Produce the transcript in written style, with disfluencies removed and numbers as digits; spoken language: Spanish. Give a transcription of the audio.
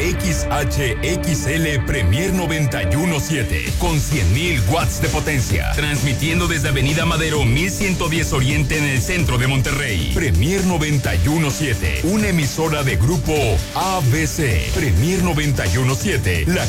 XHXL Premier 917 con 100,000 watts de potencia, transmitiendo desde Avenida Madero 1110 Oriente en el centro de Monterrey. Premier 917, una emisora de grupo ABC. Premier 917, la